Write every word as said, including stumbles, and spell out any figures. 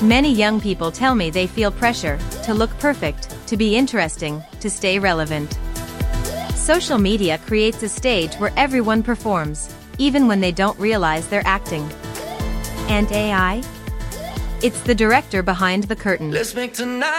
Many young people tell me they feel pressure to look perfect, to be interesting, to stay relevant. Social media creates a stage where everyone performs, even when they don't realize they're acting. And A I? It's the director behind the curtain. Let's make tonight